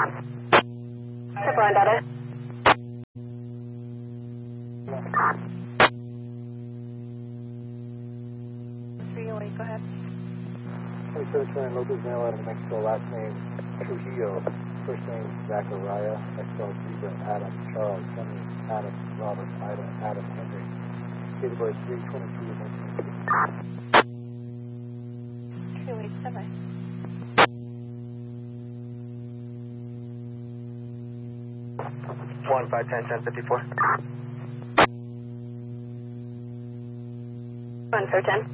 Brian data. 308, go ahead. 27 Lopez male out of New Mexico, last name Trujillo, first name Zachariah, XL Zebra, Adam, Charles, Henry, Adam, Robert, Ida, Adam, Henry, date of birth 3/22/1960. 308, semi. 1-5-10-10-54. 1-4-10.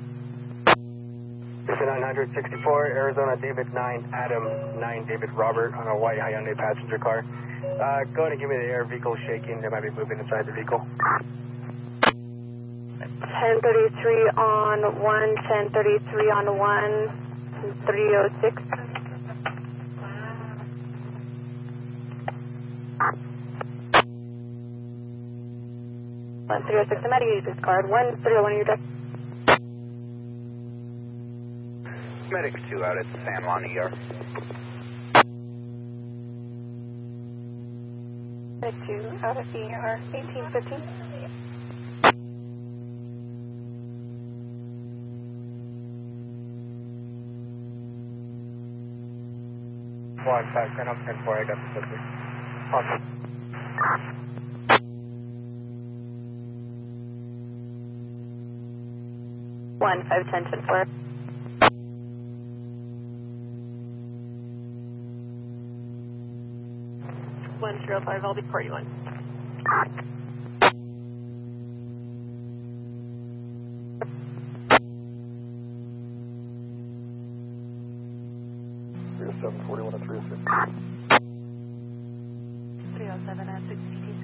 964, Arizona David 9, Adam 9, David Robert on a white Hyundai passenger car. Go ahead and give me the air vehicle shaking. They might be moving inside the vehicle. 1033 on 1, 1033 on 1, 306. 1-306, I'm out of use this card. 1-301 your deck. Medics 2 out at San Juan ER. Medic 2 out of ER, 1815. 1-5-10, I'm 10-4, I got the subject. Awesome. 1-5-10-10-4. 105, I'll be 41. Three 741 and 306. 307 at 60.